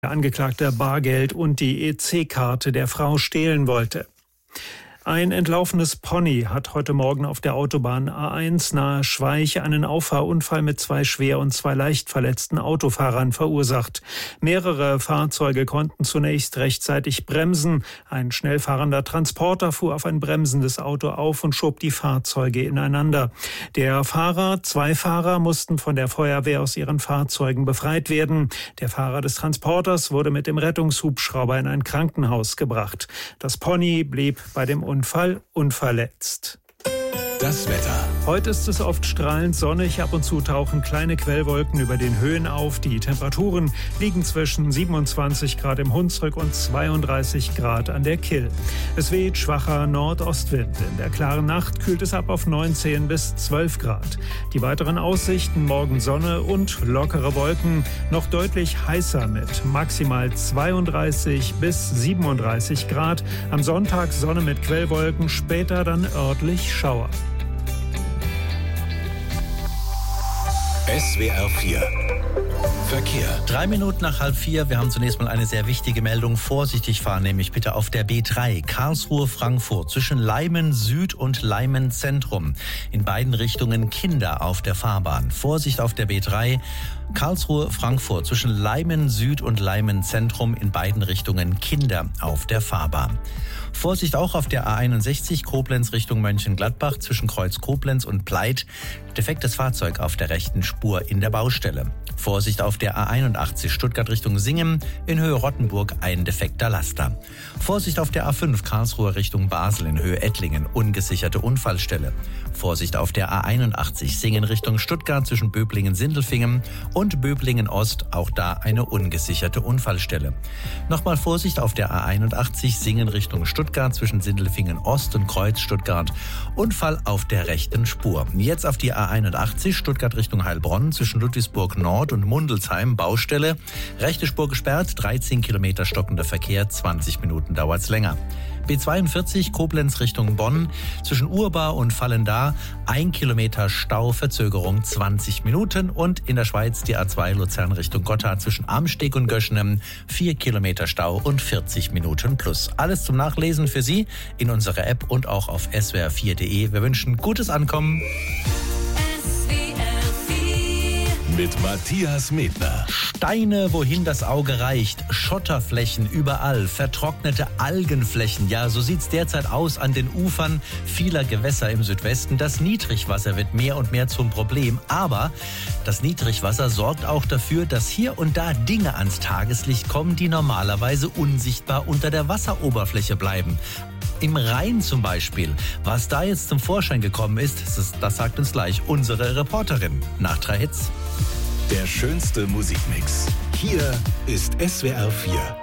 der Angeklagte Bargeld und die EC-Karte der Frau stehlen wollte. Ein entlaufenes Pony hat heute Morgen auf der Autobahn A1 nahe Schweich einen Auffahrunfall mit 2 schwer und 2 leicht verletzten Autofahrern verursacht. Mehrere Fahrzeuge konnten zunächst rechtzeitig bremsen. Ein schnell fahrender Transporter fuhr auf ein bremsendes Auto auf und schob die Fahrzeuge ineinander. 2 Fahrer mussten von der Feuerwehr aus ihren Fahrzeugen befreit werden. Der Fahrer des Transporters wurde mit dem Rettungshubschrauber in ein Krankenhaus gebracht. Das Pony blieb bei dem Unfall unverletzt. Das Wetter. Heute ist es oft strahlend sonnig, ab und zu tauchen kleine Quellwolken über den Höhen auf. Die Temperaturen liegen zwischen 27 Grad im Hunsrück und 32 Grad an der Kill. Es weht schwacher Nordostwind. In der klaren Nacht kühlt es ab auf 19 bis 12 Grad. Die weiteren Aussichten: morgen Sonne und lockere Wolken, noch deutlich heißer mit maximal 32 bis 37 Grad. Am Sonntag Sonne mit Quellwolken, später dann örtlich Schauer. SWR 4 Verkehr. 3 Minuten nach 3:30. Wir haben zunächst mal eine sehr wichtige Meldung. Vorsichtig fahren, nämlich bitte auf der B3 Karlsruhe-Frankfurt zwischen Leimen Süd und Leimen Zentrum. In beiden Richtungen Kinder auf der Fahrbahn. Vorsicht auf der B3 Karlsruhe-Frankfurt zwischen Leimen Süd und Leimen Zentrum, in beiden Richtungen Kinder auf der Fahrbahn. Vorsicht auch auf der A61 Koblenz Richtung Mönchengladbach zwischen Kreuz Koblenz und Pleit. Defektes Fahrzeug auf der rechten Spur in der Baustelle. Vorsicht auf der A81 Stuttgart Richtung Singen, in Höhe Rottenburg ein defekter Laster. Vorsicht auf der A5 Karlsruhe Richtung Basel, in Höhe Ettlingen, ungesicherte Unfallstelle. Vorsicht auf der A81 Singen Richtung Stuttgart zwischen Böblingen-Sindelfingen und Böblingen-Ost, auch da eine ungesicherte Unfallstelle. Nochmal Vorsicht auf der A81 Singen Richtung Stuttgart zwischen Sindelfingen-Ost und Kreuz Stuttgart. Unfall auf der rechten Spur. Jetzt auf die A81 Stuttgart Richtung Heilbronn zwischen Ludwigsburg Nord und Mundelsheim, Baustelle. Rechte Spur gesperrt, 13 Kilometer stockender Verkehr, 20 Minuten dauert's länger. B42 Koblenz Richtung Bonn zwischen Urbar und Vallendar, 1 Kilometer Stau, Verzögerung 20 Minuten. Und in der Schweiz die A2 Luzern Richtung Gotthard zwischen Amsteg und Göschenen, 4 Kilometer Stau und 40 Minuten plus. Alles zum Nachlesen für Sie in unserer App und auch auf swr4.de. Wir wünschen gutes Ankommen. Mit Matthias Medner. Steine, wohin das Auge reicht, Schotterflächen überall, vertrocknete Algenflächen. Ja, so sieht's derzeit aus an den Ufern vieler Gewässer im Südwesten. Das Niedrigwasser wird mehr und mehr zum Problem. Aber das Niedrigwasser sorgt auch dafür, dass hier und da Dinge ans Tageslicht kommen, die normalerweise unsichtbar unter der Wasseroberfläche bleiben. Im Rhein zum Beispiel. Was da jetzt zum Vorschein gekommen ist, das sagt uns gleich unsere Reporterin. Nach 3 Hits. Der schönste Musikmix. Hier ist SWR 4.